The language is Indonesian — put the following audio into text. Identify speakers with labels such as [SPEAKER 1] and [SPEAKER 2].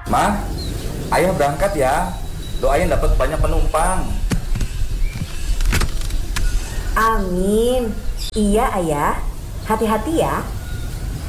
[SPEAKER 1] Mah, ayah berangkat ya. Doain dapat banyak penumpang.
[SPEAKER 2] Amin. Iya, Ayah. Hati-hati ya.